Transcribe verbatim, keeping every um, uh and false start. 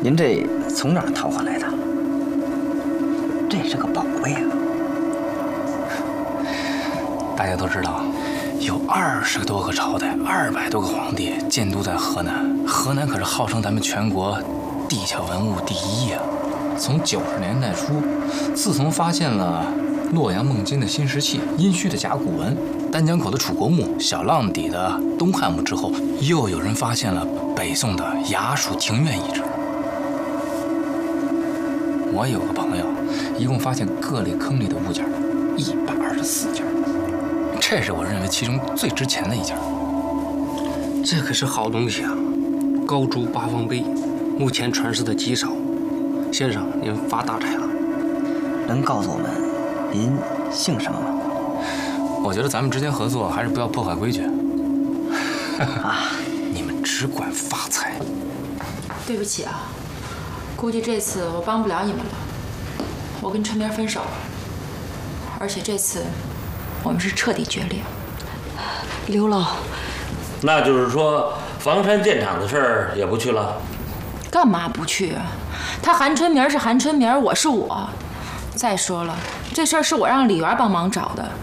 您这从哪儿淘回来的？这是个宝贝啊！ 大家都知道，有二十多个朝代，二百多个皇帝建都在河南。河南可是号称咱们全国地壳文物第一呀、啊。从九十年代初，自从发现了洛阳孟津的新石器、殷墟的甲骨文、丹江口的楚国墓、小浪底的东汉墓之后，又有人发现了北宋的衙署庭院遗址。我有个朋友，一共发现各类坑里的物件一百二十四件，这是我认为其中最值钱的一件。 这可是好东西啊！高珠八方碑，目前传世的极少。先生，您发大财了。 能告诉我们您姓什么吗？ 我觉得咱们之间合作还是不要破坏规矩。 啊， 你们只管发财。 对不起啊，估计这次我帮不了你们了。我跟春明分手了，而且这次我们是彻底决裂。 刘老， 那就是说房山建厂的事儿也不去了？ 干嘛不去啊？他韩春明是韩春明，我是我。再说了，这事儿是我让李元帮忙找的，